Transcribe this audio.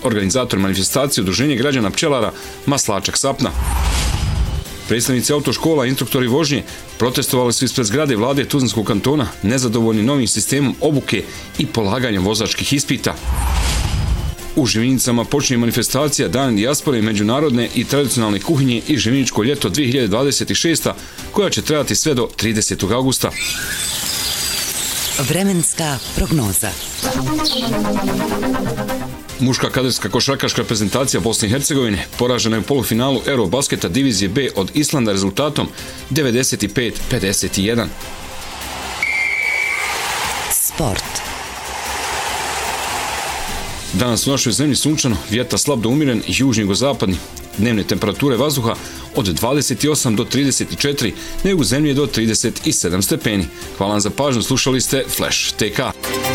organizator manifestacije Udruženje građana pčelara Maslačak Sapna. Predstavnici autoškola i instruktori vožnje protestovali su ispred zgrade vlade Tuzlanskog kantona nezadovoljni novim sistemom obuke i polaganjem vozačkih ispita. U Živinicama počinje manifestacija Dan dijaspore, međunarodne i tradicionalne kuhinje i Živiničko ljeto 2026. koja će trajati sve do 30. augusta. Vremenska prognoza. Muška kaderska košarkaška reprezentacija Bosne i Hercegovine poražena je u polufinalu Eurobasketa divizije B od Islanda rezultatom 95-51. Sport. Danas u našoj zemlji sunčano, vjetar slab do umiren, južno-jugozapadni. Dnevne temperature vazduha od 28 do 34, nego u zemlji do 37 stepeni. Hvala vam za pažnju, slušali ste Flash TK.